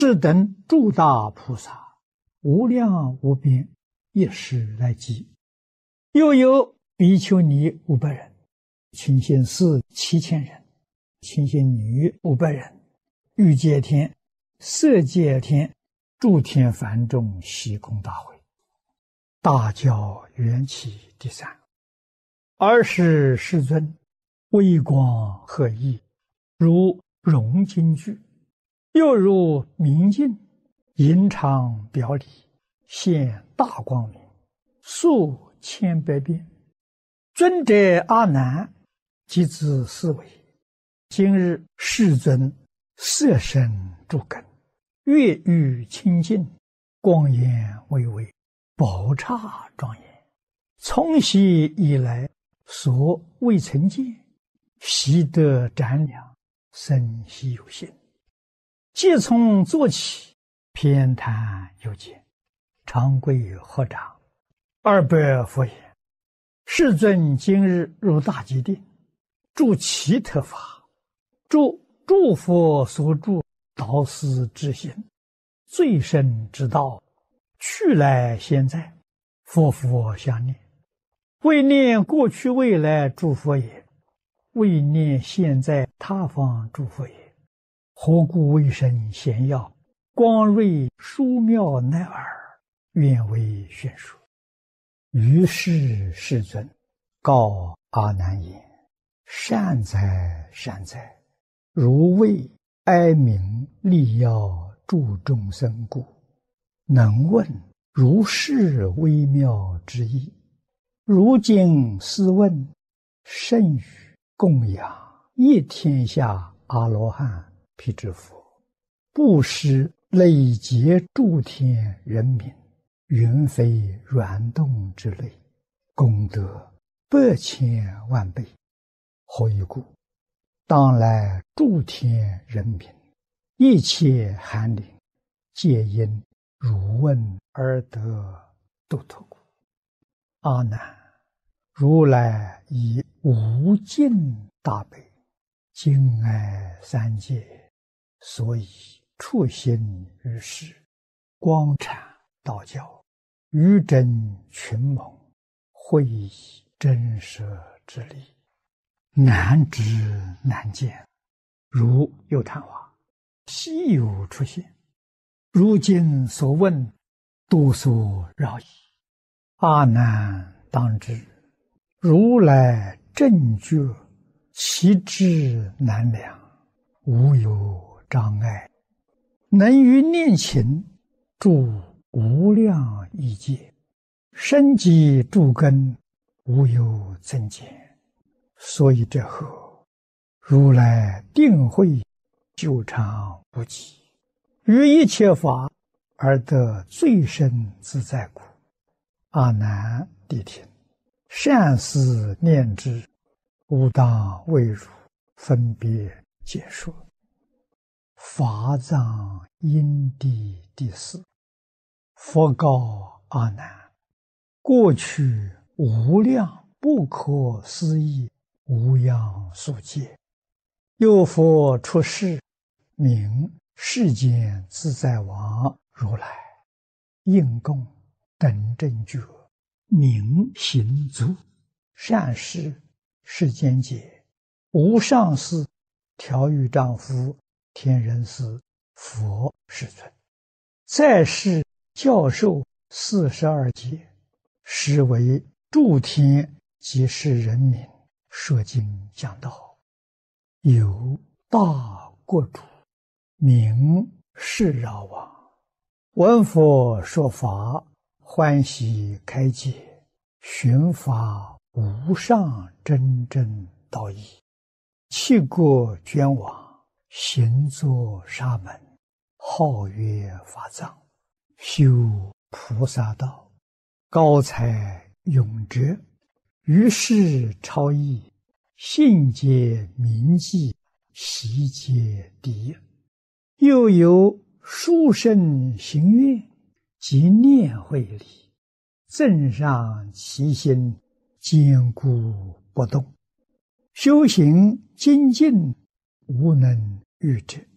是等诸大菩萨无量无边一时来集，又有比丘尼500人，清心寺7000人，清心女500人，欲界天、色界天、诸天梵众悉空大会，大教缘起第3。尔时世尊微光和熠，如融金具，又如明镜，隐常表里，现大光明，数千百遍。尊者阿难即自思维：今日世尊色身诸根，月欲清净，光颜巍巍，宝刹庄严，从昔以来所未曾见，习得瞻量，生希有心。即从坐起，偏袒右肩，长跪合掌，200佛言：世尊今日入大吉定，住其特法，住诸佛所住导师之心，最深之道，去来现在，佛佛相念，为念过去未来诸佛也，为念现在他方诸佛也。何故为生显耀，光瑞殊妙乃尔，愿为宣说。于是世尊告阿难言：善哉善哉，如为哀悯利要助众生故，能问如是微妙之意。如今斯问，甚于供养一天下阿罗汉辟支佛，布施累劫诸天人民，云非软动之类，功德100千万倍。何以故？当来诸天人民，一切寒灵，皆因汝问而得度脱故。阿难，如来以无尽大悲，敬爱三界，所以处心于世，光阐道教，于真群蒙，会以真实之理，难知难见，如有昙花，稀有出现。如今所问，多所扰矣。阿难当知，如来正觉，其智难量，无有障碍，能于念勤，住无量亿界，深积诸根，无有增减。所以这后，如来定慧久长不极，于一切法而得最深自在故。阿难谛听，善思念之，吾当为汝分别解说。法藏因地第4，佛告阿难：过去无量不可思议无量数劫，有佛出世，名世间自在王如来，应供等正觉，明行足，善事世间解，无上士、调御丈夫、天人师、佛世尊，在世教授42劫，实为诸天及世人民说经讲道。有大国主，名释饶王，闻佛说法，欢喜开解，寻法无上真正道义，弃国捐往，行作沙门，号曰法藏，修菩萨道，高才永哲，于是超逸，信解明记，习解第一。又有殊胜行愿及念慧力，正上其心，坚固不动，修行精进，无能逾者。